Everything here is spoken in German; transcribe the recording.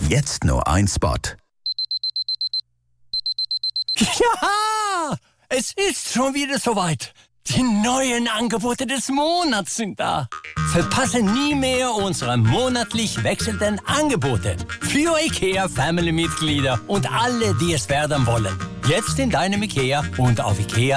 Jetzt nur ein Spot. Ja, es ist schon wieder soweit. Die neuen Angebote des Monats sind da. Verpasse nie mehr unsere monatlich wechselnden Angebote für IKEA-Family-Mitglieder und alle, die es werden wollen. Jetzt in deinem IKEA und auf IKEA